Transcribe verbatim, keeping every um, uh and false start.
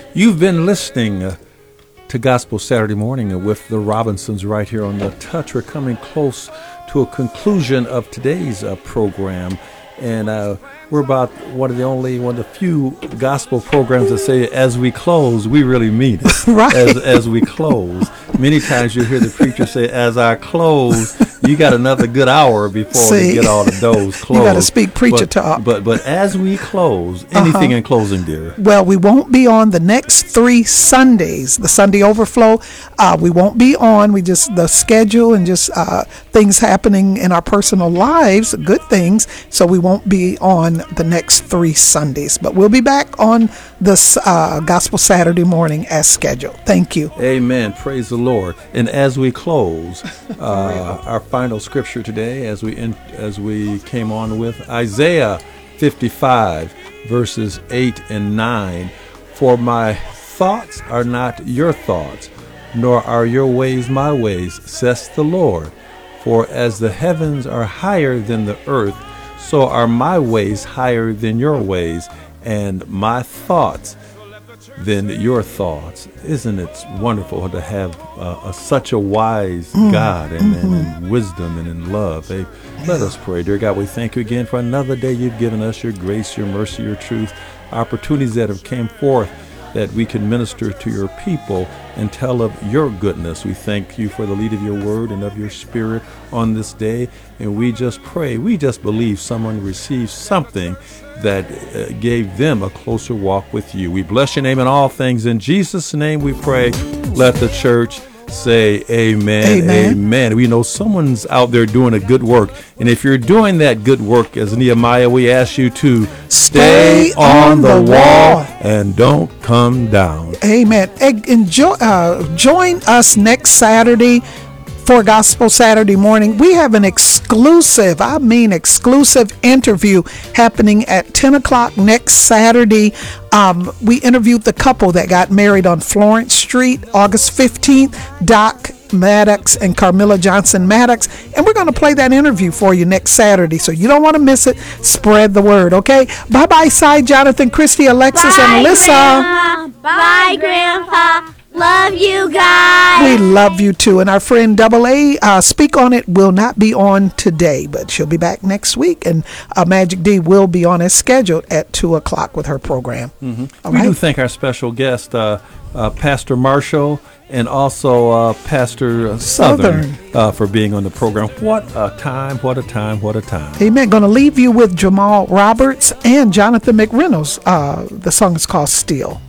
You've been listening uh, to Gospel Saturday Morning with the Robinsons right here on The Touch. We're coming close to a conclusion of today's uh, program. And uh, we're about one of the only, one of the few gospel programs that say, as we close, we really mean it. Right. As, as we close. Many times you hear the preacher say, as I close, you got another good hour before See? we get all the doors closed. You got to speak preacher but, talk. But, but as we close, anything Uh-huh. in closing, dear? Well, we won't be on the next three Sundays. The Sunday Overflow, uh, we won't be on. We just, the schedule and just uh, things happening in our personal lives, good things. So we won't be on the next three Sundays. But we'll be back on this uh, Gospel Saturday Morning as scheduled. Thank you. Amen. Praise the Lord. And as we close, uh, our final scripture today, as we in, as we came on with Isaiah fifty-five, verses eight and nine. For my thoughts are not your thoughts, nor are your ways my ways, says the Lord. For as the heavens are higher than the earth, so are my ways higher than your ways, and my thoughts than your thoughts. Isn't it wonderful to have uh, a, such a wise mm. God and, mm-hmm. and in wisdom and in love? Hey, let us pray. Dear God, we thank you again for another day you've given us, your grace, your mercy, your truth, opportunities that have came forth that we can minister to your people and tell of your goodness. We thank you for the lead of your word and of your spirit on this day. And we just pray, we just believe someone receives something that uh, gave them a closer walk with you. We bless your name in all things. In Jesus' name we pray. Let the church say amen, amen. Amen. We know someone's out there doing a good work. And if you're doing that good work, as Nehemiah, we ask you to stay, stay on, on the, the wall, wall and don't come down. Amen. Enjoy, uh, join us next Saturday for Gospel Saturday Morning. We have an exclusive, I mean exclusive interview happening at ten o'clock next Saturday. Um, we interviewed the couple that got married on Florence Street, August fifteenth, Doc Maddox and Carmilla Johnson Maddox. And we're going to play that interview for you next Saturday. So you don't want to miss it. Spread the word, okay? Bye-bye, Cy, Jonathan, Christy, Alexis, Bye, and Alyssa. Grandma. Bye, Grandpa. Love you guys. We love you too. And our friend Double A, uh, Speak On It, will not be on today, but she'll be back next week. And uh, Magic D will be on as scheduled at two o'clock with her program. Mm-hmm. We right? do thank our special guest, uh, uh, Pastor Marshall, and also uh, Pastor Southern, Southern. Uh, for being on the program. What a time, what a time, what a time. Amen. Going to leave you with Jamal Roberts and Jonathan McReynolds. Uh, the song is called Still.